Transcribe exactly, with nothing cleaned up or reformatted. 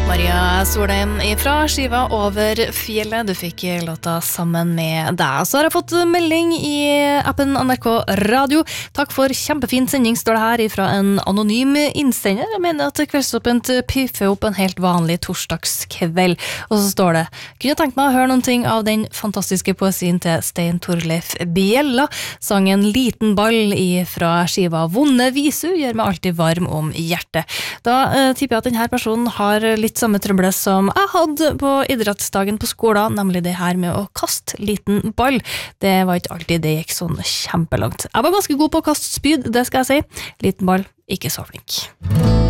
Maria Solheim fra skiva Over fjellet. Du fikk låta sammen med deg. Så har jeg fått melding i appen N R K Radio. Takk for kjempefin sending, står det her fra en anonym innsender. Jeg mener at Kveldsåpent piffer opp en helt vanlig torsdagskveld. Og så står det: kunne tenkt meg å høre noen ting av den fantastiske poesien til Stein Torleif Bjella. Sangen Liten ball fra skiva Vonde visu gjør meg alltid varm om hjertet. Da eh, tipper jeg at denne personen har litt samme trøbbel som jeg hadde på idrettsdagen på skolen, nemlig det her med å kaste liten ball. Det var ikke alltid det gikk sånn kjempelangt. Jeg var ganske god på å kaste spyd, det skal jeg si. Liten ball, ikke så flink.